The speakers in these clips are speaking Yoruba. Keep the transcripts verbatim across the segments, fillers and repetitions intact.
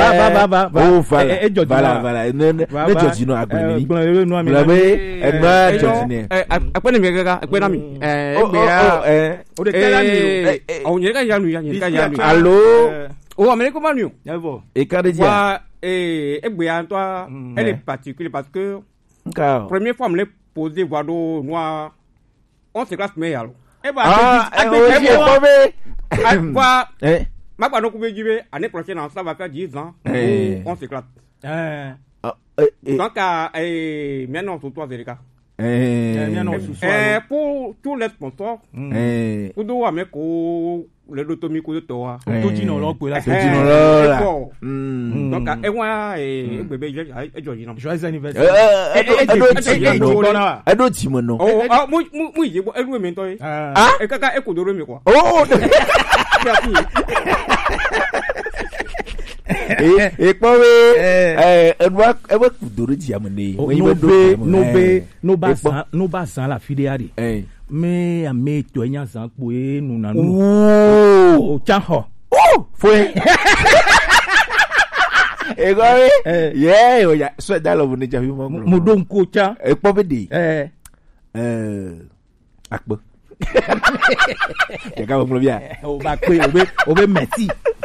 va va va va oh voilà voilà voilà ne ne Georgino agbemi le me Georgino akpe ne mi gaga akpe na mi eh egbe ya o de tell me o nyere ka ya nu ya nyere ka ya nu allo o america ma nu e ka de dia wa eh egbe ya to elle est particulière parce que première fois me poser voir do noir on se classe mais alors e ba agbe quoi eh ma pa no ku be jibe année prochaine ça va faire dix ans on se classe eh donc eh maintenant sur toi Zerika eh eh pour tous les sponsors eh pour do ame ko le lotomi ko to wa to jino lo pe la to jino lo donc e wa e bebe e joji no joyeux anniversaire e do ti mo no oh mu mu yi bo e lu mi to yi ah e kaka e ko do mi kwa oh e e po we eh e wa e wa ku do ti amune no be no be no ba san no ba san la filiari eh mais a me to nya san po e nu na nu o cha ho oh foi e go ye o ya so da lo ni ja bi mo mo do nko cha e po be di eh eh akpo e ka mo lo bia o ba pe o be o be merci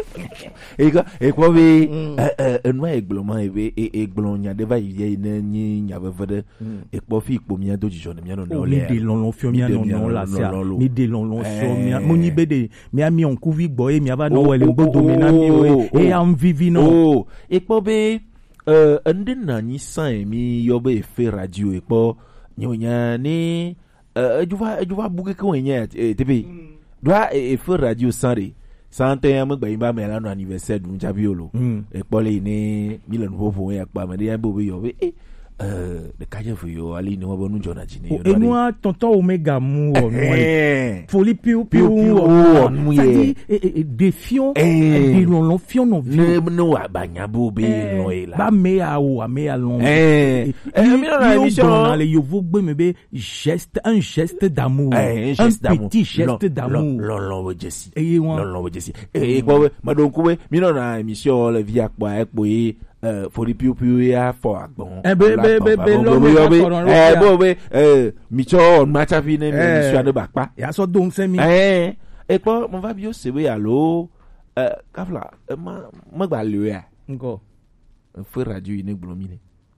e go e po be eh eh no e gloma e be e glon nya de va ye na nyi nya be vede e po fi ipo mi do jijo mi no no le mi de lon lon fio mi no no la sia mi de lon lon so mi mo ni be de mi ami on ku vi gbo e mi aba no wele gbodo mi na mi o e am vivi no oh e po be eh ndin na ni san mi yo be fe radio e po nyonya ni eh juva juva buke ko nya e tepe doa e fe radio sanre santé am gba imba me la no anniversaire du jabiolo e pole ni milan fofo ya pa me ya bo yo e euh de kaje fu yo ali ni mo bonu jona jini yo e no tonton omega mu o no e folie piu piu o mu ye e défiant e lon lon fion no ne no abanya bo be no e la ba me a o a me a lon eh e mi no na émission dans les yo vo gbe me be geste un geste d'amour un petit geste d'amour lon lon wo jesi e won lon lon wo jesi e gbo ma don ku we mi no na émission le via pa e po e euh for the piu piu ya for agbon eh be be be be lo me eh bo be eh mi cho on match fi ni mi so ade ba pa ya so don se mi eh e po mo va bi o se we allo eh kafla ma ma gba le ya nko fo radio ni gbo mi ni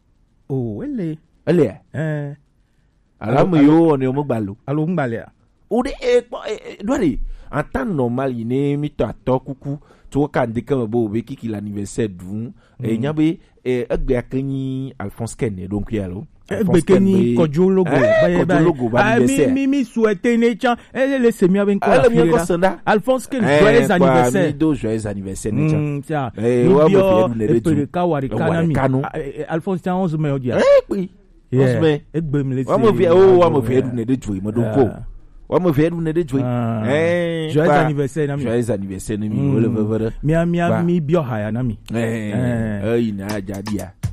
oh ele ele eh ala mo yo ni o mo gba lo alo ngba le o de e po do re en temps normal ni mi to ato kuku to ka ndika bo be kiki l'anniversaire du e nyabe e egbe akanyi Alphonse Ken donc yalo egbe keni kojo logo ba ba mi mi mi souhaiter ne chan ele le semi avec quoi Alphonse Ken joyeux anniversaire do joyeux anniversaire ne chan tiens e wa mo fi e pe ka wari kanami Alphonse chan onze mai odia eh oui onze mai egbe mi le wa mo fi o wa mo fi edu ne de joy mo do ko wa mo fi edu ne de joy eh joyeux anniversaire nami joyeux anniversaire nami wole vevere mi mi mi bio haya nami eh eh ina ajadia